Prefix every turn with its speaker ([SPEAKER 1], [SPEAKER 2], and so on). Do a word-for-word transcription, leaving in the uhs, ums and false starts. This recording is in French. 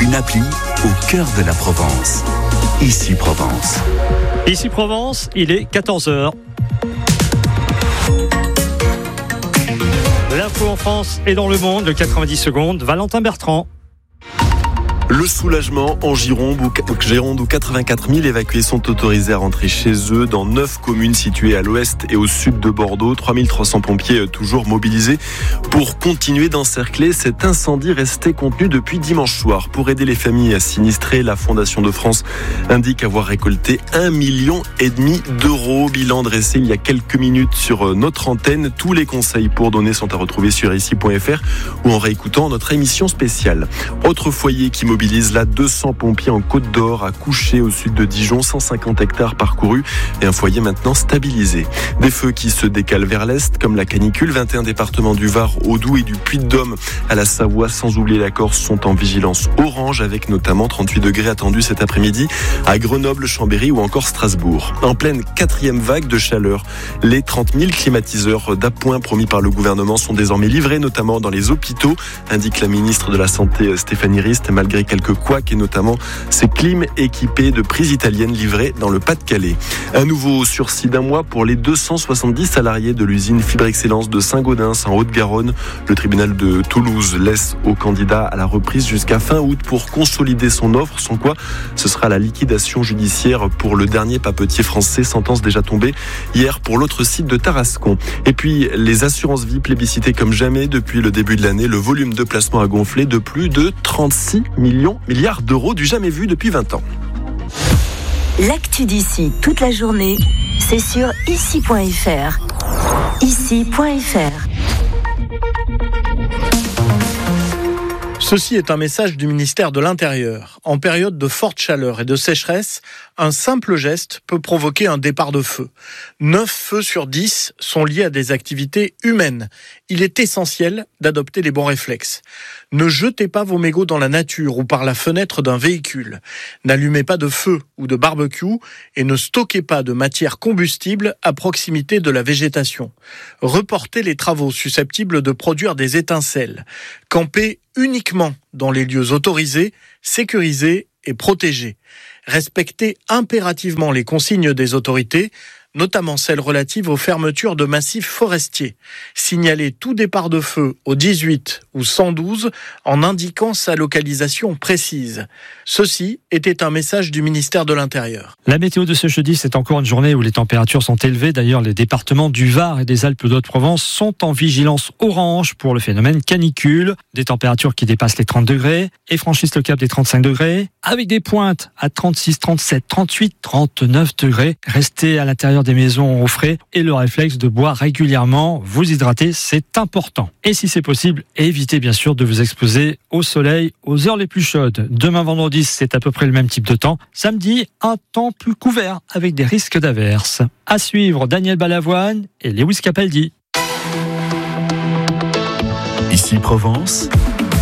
[SPEAKER 1] une appli au cœur de la Provence. Ici Provence.
[SPEAKER 2] Ici Provence, il est quatorze heures. L'info en France et dans le monde, le quatre-vingt-dix secondes, Valentin Bertrand.
[SPEAKER 3] Le soulagement en Gironde où quatre-vingt-quatre mille évacués sont autorisés à rentrer chez eux dans neuf communes situées à l'ouest et au sud de Bordeaux. trois mille trois cents pompiers toujours mobilisés pour continuer d'encercler cet incendie resté contenu depuis dimanche soir. Pour aider les familles sinistrées, la Fondation de France indique avoir récolté un million et demi d'euros. Bilan dressé il y a quelques minutes sur notre antenne. Tous les conseils pour donner sont à retrouver sur ici point f r ou en réécoutant notre émission spéciale. Autre foyer qui mobilise là deux cents pompiers en Côte d'Or à Couché au sud de Dijon, cent cinquante hectares parcourus et un foyer maintenant stabilisé. Des feux qui se décalent vers l'est comme la canicule. vingt et un départements du Var au Doubs et du Puy-de-Dôme à la Savoie, sans oublier la Corse, sont en vigilance orange avec notamment trente-huit degrés attendus cet après-midi à Grenoble, Chambéry ou encore Strasbourg. En pleine quatrième vague de chaleur, les trente mille climatiseurs d'appoint promis par le gouvernement sont désormais livrés, notamment dans les hôpitaux, indique la ministre de la Santé Stéphanie Rist, malgré quelques couacs et notamment ces clims équipés de prises italiennes livrées dans le Pas-de-Calais. Un nouveau sursis d'un mois pour les deux cent soixante-dix salariés de l'usine Fibre Excellence de Saint-Gaudens en Haute-Garonne. Le tribunal de Toulouse laisse au candidat à la reprise jusqu'à fin août pour consolider son offre, sans quoi ce sera la liquidation judiciaire pour le dernier papetier français, sentence déjà tombée hier pour l'autre site de Tarascon. Et puis les assurances vie plébiscitées comme jamais depuis le début de l'année, le volume de placements a gonflé de plus de trente-six millions milliards d'euros, du jamais vu depuis vingt ans.
[SPEAKER 4] L'actu d'ici toute la journée, c'est sur ici point f r. ici point f r.
[SPEAKER 2] Ceci est un message du ministère de l'Intérieur. En période de forte chaleur et de sécheresse, un simple geste peut provoquer un départ de feu. neuf feux sur dix sont liés à des activités humaines. Il est essentiel d'adopter les bons réflexes. Ne jetez pas vos mégots dans la nature ou par la fenêtre d'un véhicule. N'allumez pas de feu ou de barbecue et ne stockez pas de matière combustible à proximité de la végétation. Reportez les travaux susceptibles de produire des étincelles. Campez uniquement dans les lieux autorisés, sécurisés et protégés. Respectez impérativement les consignes des autorités, notamment celles relatives aux fermetures de massifs forestiers. Signalez tout départ de feu au dix-huit ou cent douze en indiquant sa localisation précise. Ceci était un message du ministère de l'Intérieur.
[SPEAKER 5] La météo de ce jeudi, c'est encore une journée où les températures sont élevées. D'ailleurs, les départements du Var et des Alpes d'Haute-Provence sont en vigilance orange pour le phénomène canicule. Des températures qui dépassent les trente degrés et franchissent le cap des trente-cinq degrés, avec des pointes à trente-six, trente-sept, trente-huit, trente-neuf degrés. Restez à l'intérieur des maisons au frais et le réflexe de boire régulièrement, vous hydrater, c'est important. Et si c'est possible, évitez bien sûr de vous exposer au soleil aux heures les plus chaudes. Demain vendredi, c'est à peu près le même type de temps. Samedi, un temps plus couvert avec des risques d'averses. À suivre, Daniel Balavoine et Lewis Capaldi.
[SPEAKER 1] Ici Provence.